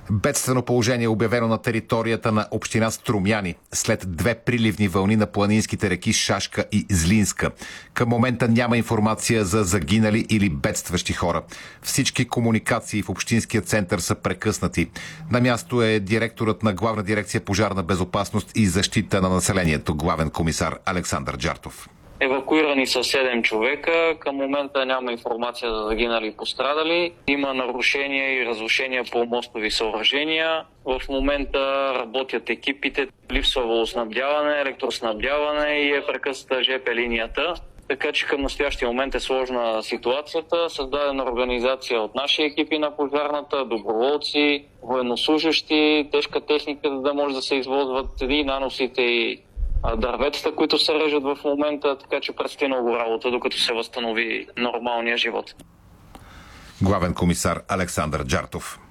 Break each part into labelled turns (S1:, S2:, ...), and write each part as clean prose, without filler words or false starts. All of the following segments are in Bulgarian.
S1: Бедствено положение е обявено на територията на община Струмяни след 2 приливни вълни на планинските реки Шашка и Злинска. Към момента няма информация за загинали или бедстващи хора. Всички комуникации в общинския център са прекъснати. На място е директорът на Главна дирекция пожарна безопасност и защита на населението, главен комисар Александър Джартов.
S2: Евакуирани са 7 човека. Към момента няма информация за загинали и пострадали. Има нарушения и разрушения по мостови съоръжения. В момента работят екипите. Липсва водоснабдяване, електроснабдяване и е прекъсната ЖП линията. Така че към настоящия момент е сложна ситуацията. Създадена организация от наши екипи на пожарната, доброволци, военнослужащи, тежка техника, за да може да се извозват и наносите и дърветата, които се режат в момента, така че предстои много работа, докато се възстанови нормалния живот.
S1: Главен комисар Александър Джартов.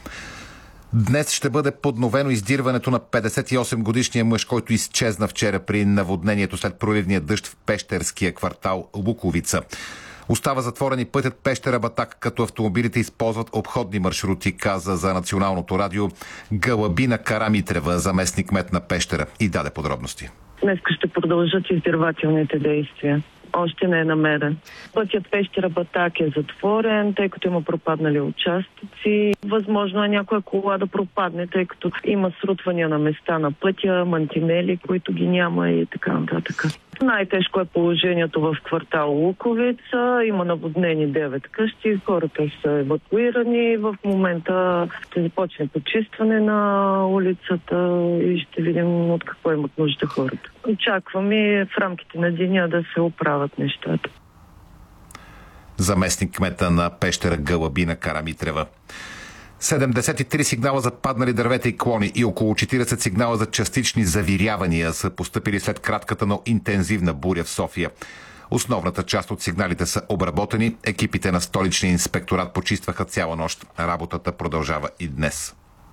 S1: Днес ще бъде подновено издирването на 58-годишния мъж, който изчезна вчера при наводнението след проливния дъжд в пещерския квартал Луковица. Остава затворен и пътят Пещера-Батак, като автомобилите използват обходни маршрути, каза за Националното радио Галабина Карамитрева, заместник-кмет на Пещера, и даде подробности.
S3: Днес ще продължат издирвателните действия. Още не е намерен. Пътят Пещера-Батак е затворен, тъй като има пропаднали участъци. Възможно е някоя кола да пропадне, тъй като има срутвания на места на пътя, мантинели, които ги няма и така нататък. Най-тежко е положението в квартал Луковица. Има наводнени 9 къщи, хората са евакуирани. В момента ще започне почистване на улицата и ще видим от какво имат нужда хората. Очакваме в рамките на деня да се оправят нещата.
S1: Заместник кмета на Пещера Галабина Карамитрева. 73 сигнала за паднали дървета и клони и около 40 сигнала за частични завирявания са постъпили след кратката, но интензивна буря в София. Основната част от сигналите са обработени. Екипите на столичния инспекторат почистваха цяла нощ. Работата продължава и днес.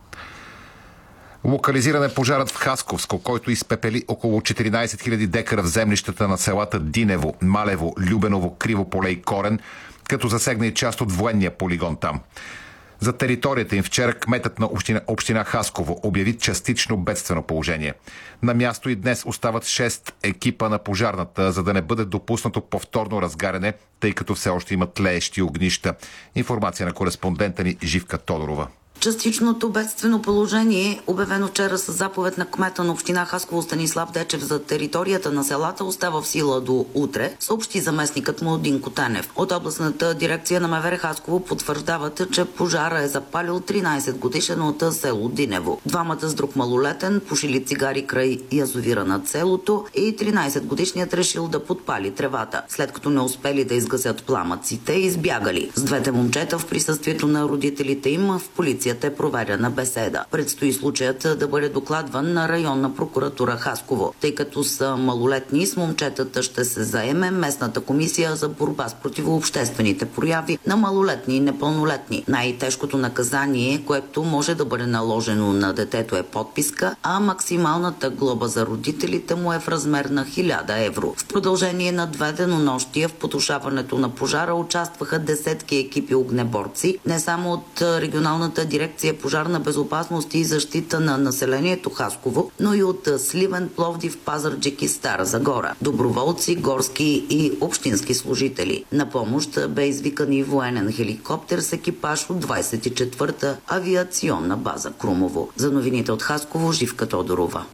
S1: Локализиран е пожарът в Хасковско, който изпепели около 14 000 декара в землищата на селата Динево, Малево, Любеново, Криво поле и Корен, като засегна и част от военния полигон там. За територията им вчера кметът на община Хасково обяви частично бедствено положение. На място и днес остават 6 екипа на пожарната, за да не бъде допуснато повторно разгаряне, тъй като все още имат тлеещи огнища. Информация на кореспондента ни Живка Тодорова.
S4: Частичното бедствено положение, обявено вчера с заповед на кмета на община Хасково Станислав Дечев за територията на селата, остава в сила до утре, съобщи заместникът му Динко Танев. От областната дирекция на МВР Хасково потвърждават, че пожара е запалил 13-годишен от село Динево. Двамата с друг малолетен пушили цигари край язовира над селото и 13-годишният решил да подпали тревата. След като не успели да изгасят пламъците, избягали. С двете момчета в присъствието на родителите им в полицията е проверена беседа. Предстои случаят да бъде докладван на районна прокуратура Хасково. Тъй като са малолетни, с момчетата ще се заеме местната комисия за борба с противообществените прояви на малолетни и непълнолетни. Най-тежкото наказание, което може да бъде наложено на детето, е подписка, а максималната глоба за родителите му е в размер на 1000 евро. В продължение на 2 денонощия в потушаването на пожара участваха десетки екипи огнеборци, не само от регионалната дирекция пожарна безопасност и защита на населението Хасково, но и от Сливен, Пловдив, Пазарджик и Стара Загора. Доброволци, горски и общински служители. На помощ бе извикан и военен хеликоптер с екипаж от 24-та авиационна база Крумово. За новините от Хасково, Живка Тодорова.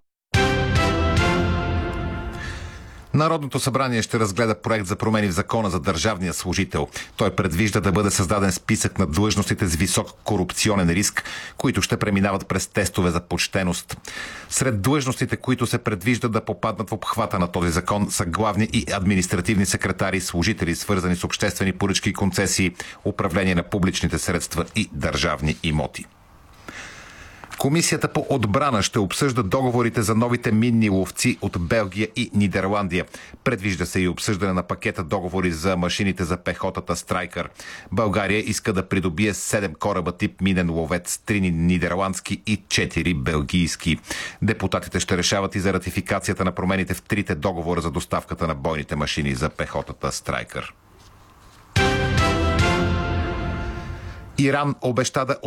S1: Народното събрание ще разгледа проект за промени в закона за държавния служител. Той предвижда да бъде създаден списък на длъжностите с висок корупционен риск, които ще преминават през тестове за почтеност. Сред длъжностите, които се предвижда да попаднат в обхвата на този закон, са главни и административни секретари и служители, свързани с обществени поръчки и концесии, управление на публичните средства и държавни имоти. Комисията по отбрана ще обсъжда договорите за новите минни ловци от Белгия и Нидерландия. Предвижда се и обсъждане на пакета договори за машините за пехотата Страйкър. България иска да придобие 7 кораба тип минен ловец, 3 нидерландски и 4 белгийски. Депутатите ще решават и за ратификацията на промените в 3 договора за доставката на бойните машини за пехотата Страйкър. Иран обеща да